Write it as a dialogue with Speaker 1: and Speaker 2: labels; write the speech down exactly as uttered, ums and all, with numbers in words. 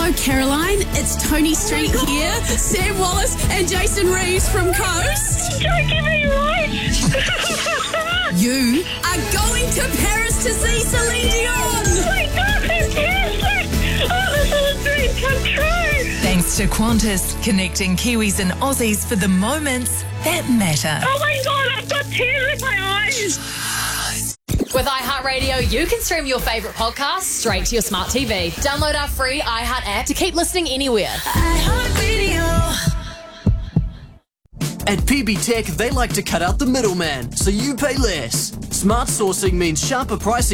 Speaker 1: Hello, Caroline. It's Tony Street here. Sam Wallace and Jason Reeves from Coast.
Speaker 2: Don't give me right.
Speaker 1: You are going to Paris to see Celine Dion.
Speaker 2: Oh my God, fantastic. Oh, this is a dream come true.
Speaker 3: Thanks to Qantas, connecting Kiwis and Aussies for the moments that matter.
Speaker 2: Oh my God, I've got tears in my eyes.
Speaker 4: With iHeartRadio, you can stream your favourite podcasts straight to your smart T V. Download our free iHeart app to keep listening anywhere.
Speaker 3: iHeartRadio.
Speaker 5: At P B Tech, they like to cut out the middleman, so you pay less. Smart sourcing means sharper pricing